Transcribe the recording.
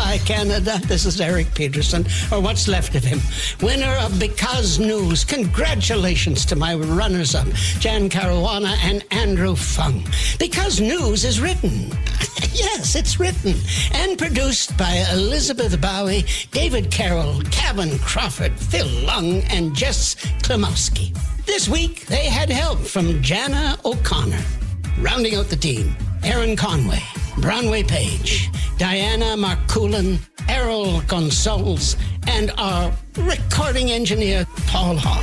Hi, Canada. This is Eric Peterson, or what's left of him. Winner of Because News. Congratulations to my runners-up, Jan Caruana and Andrew Fung. Because News is written. Yes, it's written. And produced by Elizabeth Bowie, David Carroll, Kevin Crawford, Phil Lung, and Jess Klimowski. This week, they had help from Jana O'Connor. Rounding out the team, Aaron Conway, Brownway Page, Diana Marcoulin, Errol Gonsalves, and our recording engineer, Paul Hall.